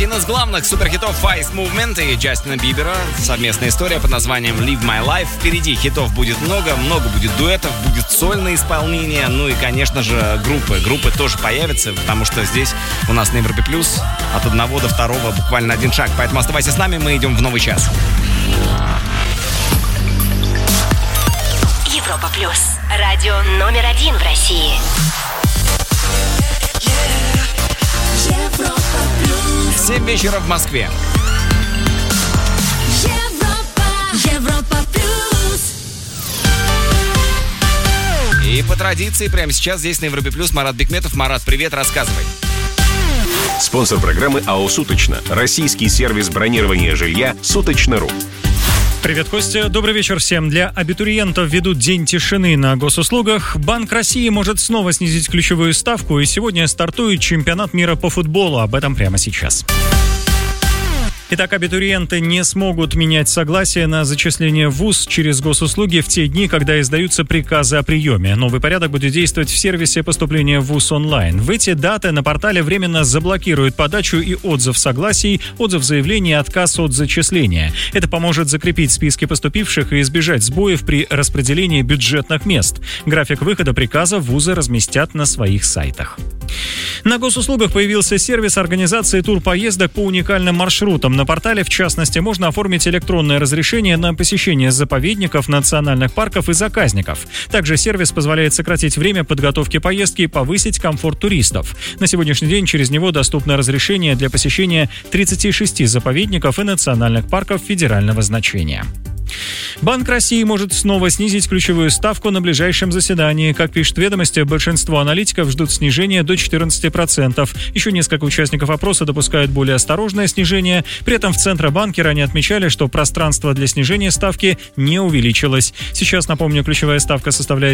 Один из главных суперхитов Face Movement и Джастина Бибера. Совместная история под названием Live My Life. Впереди хитов будет много будет дуэтов, будет сольное исполнение. Ну и, конечно же, группы. Группы тоже появятся, потому что здесь у нас на Европе Плюс от 1 до 2 буквально один шаг. Поэтому оставайся с нами, мы идем в новый час. Европа Плюс. Радио номер 1 в России. 7 вечера в Москве. Европа Плюс. И по традиции прямо сейчас здесь на Европе Плюс Марат Бекметов. Марат, привет, рассказывай. Спонсор программы АО «Суточно». Российский сервис бронирования жилья «Суточно.ру». Привет, Костя. Добрый вечер всем. Для абитуриентов ведут день тишины на госуслугах. Банк России может снова снизить ключевую ставку, и сегодня стартует чемпионат мира по футболу. Об этом прямо сейчас. Итак, абитуриенты не смогут менять согласие на зачисление в ВУЗ через госуслуги в те дни, когда издаются приказы о приеме. Новый порядок будет действовать в сервисе поступления в ВУЗ онлайн. В эти даты на портале временно заблокируют подачу и отзыв согласий, отзыв заявлений и отказ от зачисления. Это поможет закрепить списки поступивших и избежать сбоев при распределении бюджетных мест. График выхода приказа вузы разместят на своих сайтах. На госуслугах появился сервис организации турпоездок по уникальным маршрутам. На портале, в частности, можно оформить электронное разрешение на посещение заповедников, национальных парков и заказников. Также сервис позволяет сократить время подготовки поездки и повысить комфорт туристов. На сегодняшний день через него доступно разрешение для посещения 36 заповедников и национальных парков федерального значения. Банк России может снова снизить ключевую ставку на ближайшем заседании. Как пишет «Ведомости», большинство аналитиков ждут снижения до 14%. Еще несколько участников опроса допускают более осторожное снижение. При этом в Центробанке ранее отмечали, что пространство для снижения ставки не увеличилось. Сейчас, напомню, ключевая ставка составляет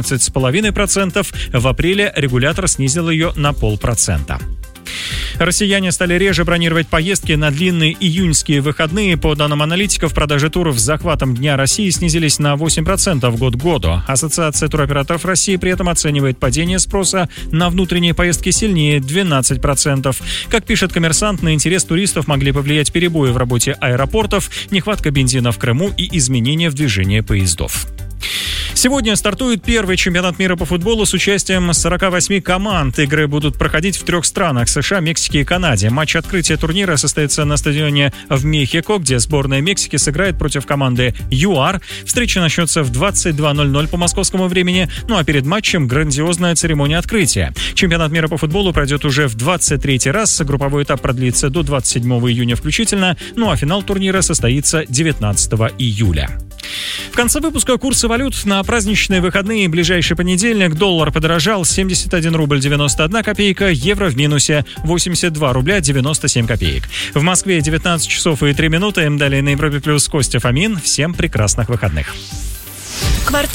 14,5%. В апреле регулятор снизил ее на 0,5%. Россияне стали реже бронировать поездки на длинные июньские выходные. По данным аналитиков, продажи туров с захватом Дня России снизились на 8% год к году. Ассоциация туроператоров России при этом оценивает падение спроса на внутренние поездки сильнее – 12%. Как пишет «Коммерсант», на интерес туристов могли повлиять перебои в работе аэропортов, нехватка бензина в Крыму и изменения в движении поездов. Сегодня стартует первый чемпионат мира по футболу с участием 48 команд. Игры будут проходить в 3 странах – США, Мексике и Канаде. Матч открытия турнира состоится на стадионе в Мехико, где сборная Мексики сыграет против команды ЮАР. Встреча начнется в 22:00 по московскому времени. Ну а перед матчем грандиозная церемония открытия. Чемпионат мира по футболу пройдет уже в 23-й раз. Групповой этап продлится до 27 июня включительно. Ну а финал турнира состоится 19 июля. В конце выпуска курсы валют на праздничные выходные и ближайший понедельник. Доллар подорожал: 71 рубль 91 копейка, евро в минусе 82 рубля 97 копеек. В Москве 19 часов и 3 минуты. Далее на Европе Плюс Костя Фомин. Всем прекрасных выходных. Квартира